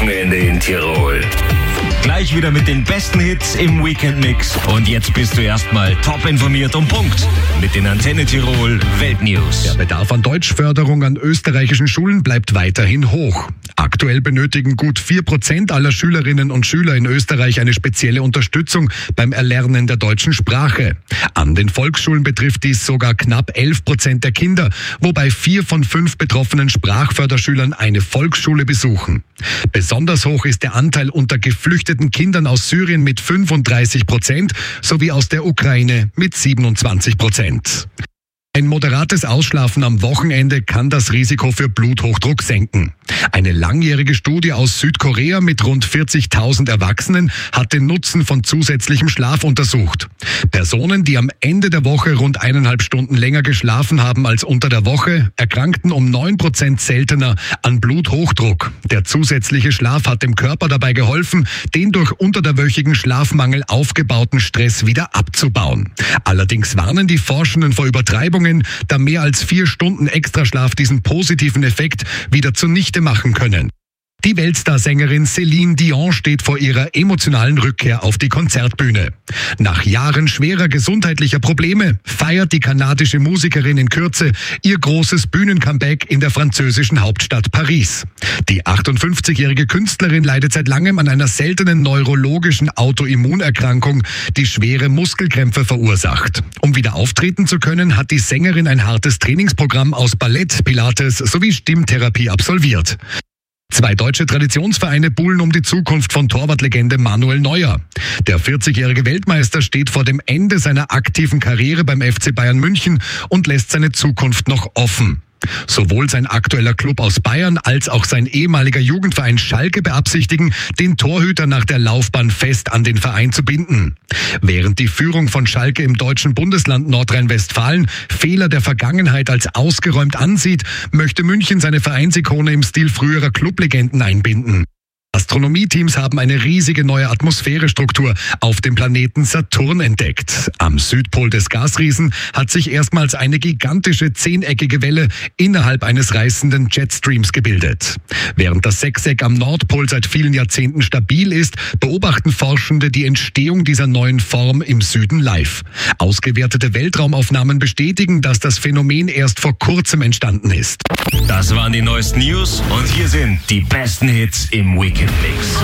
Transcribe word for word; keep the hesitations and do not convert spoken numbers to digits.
Wochenende in Tirol. Gleich wieder mit den besten Hits im Weekend-Mix. Und jetzt bist du erstmal top informiert und Punkt mit den Antenne Tirol Weltnews. Der Bedarf an Deutschförderung an österreichischen Schulen bleibt weiterhin hoch. Aktuell benötigen gut vier Prozent aller Schülerinnen und Schüler in Österreich eine spezielle Unterstützung beim Erlernen der deutschen Sprache. An den Volksschulen betrifft dies sogar knapp elf Prozent der Kinder, wobei vier von fünf betroffenen Sprachförderschülern eine Volksschule besuchen. Besonders hoch ist der Anteil unter geflüchteten Kindern aus Syrien mit fünfunddreißig Prozent sowie aus der Ukraine mit siebenundzwanzig Prozent. Ein moderates Ausschlafen am Wochenende kann das Risiko für Bluthochdruck senken. Eine langjährige Studie aus Südkorea mit rund vierzigtausend Erwachsenen hat den Nutzen von zusätzlichem Schlaf untersucht. Personen, die am Ende der Woche rund eineinhalb Stunden länger geschlafen haben als unter der Woche, erkrankten um neun Prozent seltener an Bluthochdruck. Der zusätzliche Schlaf hat dem Körper dabei geholfen, den durch unterderwöchigen Schlafmangel aufgebauten Stress wieder abzubauen. Allerdings warnen die Forschenden vor Übertreibungen, da mehr als vier Stunden Extraschlaf diesen positiven Effekt wieder zunichte machen können. Die Weltstar-Sängerin Céline Dion steht vor ihrer emotionalen Rückkehr auf die Konzertbühne. Nach Jahren schwerer gesundheitlicher Probleme feiert die kanadische Musikerin in Kürze ihr großes Bühnencomeback in der französischen Hauptstadt Paris. Die achtundfünfzigjährige Künstlerin leidet seit langem an einer seltenen neurologischen Autoimmunerkrankung, die schwere Muskelkrämpfe verursacht. Um wieder auftreten zu können, hat die Sängerin ein hartes Trainingsprogramm aus Ballett, Pilates sowie Stimmtherapie absolviert. Zwei deutsche Traditionsvereine buhlen um die Zukunft von Torwartlegende Manuel Neuer. Der vierzigjährige Weltmeister steht vor dem Ende seiner aktiven Karriere beim F C Bayern München und lässt seine Zukunft noch offen. Sowohl sein aktueller Club aus Bayern als auch sein ehemaliger Jugendverein Schalke beabsichtigen, den Torhüter nach der Laufbahn fest an den Verein zu binden. Während die Führung von Schalke im deutschen Bundesland Nordrhein-Westfalen Fehler der Vergangenheit als ausgeräumt ansieht, möchte München seine Vereinsikone im Stil früherer Clublegenden einbinden. Astronomieteams haben eine riesige neue Atmosphärestruktur auf dem Planeten Saturn entdeckt. Am Südpol des Gasriesen hat sich erstmals eine gigantische zehneckige Welle innerhalb eines reißenden Jetstreams gebildet. Während das Sechseck am Nordpol seit vielen Jahrzehnten stabil ist, beobachten Forschende die Entstehung dieser neuen Form im Süden live. Ausgewertete Weltraumaufnahmen bestätigen, dass das Phänomen erst vor kurzem entstanden ist. Das waren die neuesten News und hier sind die besten Hits im Weekend Mix.